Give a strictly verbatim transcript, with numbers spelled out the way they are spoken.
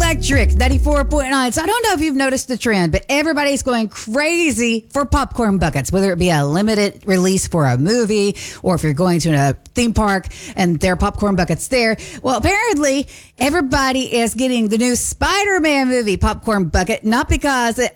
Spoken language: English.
Electric ninety-four point nine. So I don't know if you've noticed the trend, but everybody's going crazy for popcorn buckets, whether it be a limited release for a movie or if you're going to a theme park and there are popcorn buckets there. Well, apparently everybody is getting the new Spider-Man movie popcorn bucket, not because it